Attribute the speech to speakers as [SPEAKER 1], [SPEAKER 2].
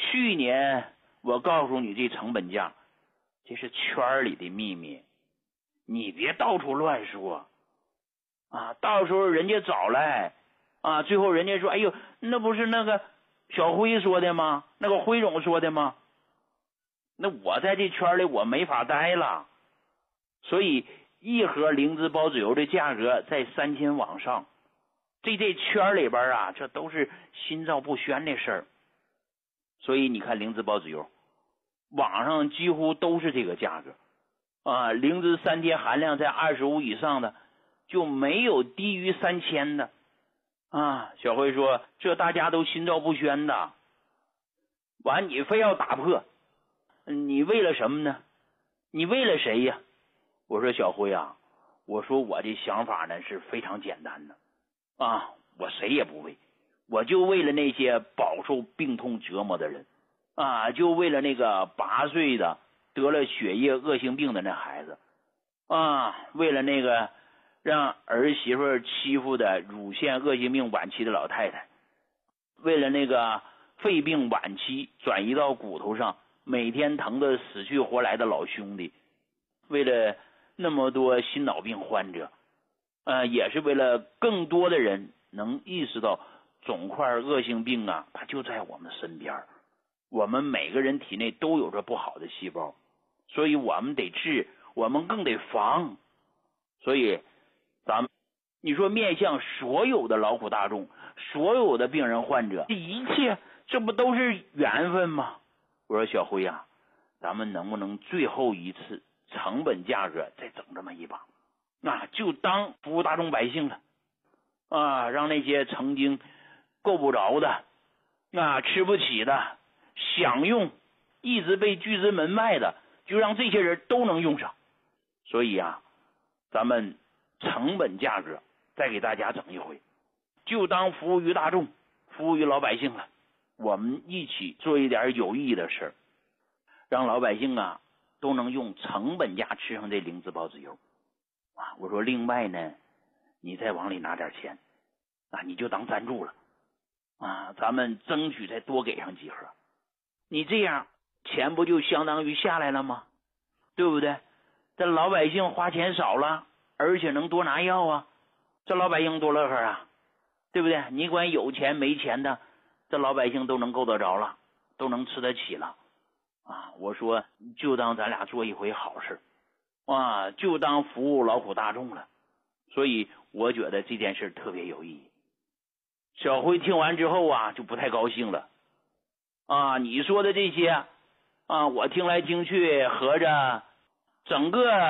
[SPEAKER 1] 去年我告诉你这成本价，这是圈里的秘密，你别到处乱说啊！到时候人家找来啊，最后人家说，哎呦，那不是那个小辉说的吗？那个辉总说的吗？那我在这圈里我没法待了。所以一盒灵芝孢子油的价格在3000往上，这圈里边啊，这都是心照不宣的事儿。所以你看灵芝孢子油网上几乎都是这个价格啊，灵芝3天含量在25以上的就没有低于3000的啊。小辉说这大家都心照不宣的，完你非要打破，你为了什么呢？你为了谁呀？我说小辉啊，我说我这想法呢是非常简单的啊，我谁也不为，我就为了那些饱受病痛折磨的人啊，就为了那个8岁的得了血液恶性病的那孩子啊，为了那个让儿媳妇欺负的乳腺恶性病晚期的老太太，为了那个肺病晚期转移到骨头上每天疼得死去活来的老兄弟，为了那么多心脑病患者也是为了更多的人能意识到肿块恶性病啊，它就在我们身边，我们每个人体内都有着不好的细胞，所以我们得治，我们更得防。所以咱们你说面向所有的劳苦大众，所有的病人患者，这一切这不都是缘分吗？我说小辉啊，咱们能不能最后一次成本价格再整这么一把啊，就当服务大众百姓了啊，让那些曾经够不着的啊，吃不起的，想用一直被拒之门外的，就让这些人都能用上。所以啊，咱们成本价格再给大家整一回，就当服务于大众，服务于老百姓了。我们一起做一点有意义的事儿，让老百姓啊都能用成本价吃上这灵芝孢子油啊。我说另外呢，你再往里拿点钱啊，你就当赞助了啊，咱们争取再多给上几盒，你这样钱不就相当于下来了吗？对不对？这老百姓花钱少了，而且能多拿药啊，这老百姓多乐呵啊，对不对？你管有钱没钱的，这老百姓都能够得着了，都能吃得起了啊。我说就当咱俩做一回好事啊，就当服务劳苦大众了。所以我觉得这件事特别有意义。小辉听完之后啊，就不太高兴了啊，你说的这些啊，我听来听去合着整个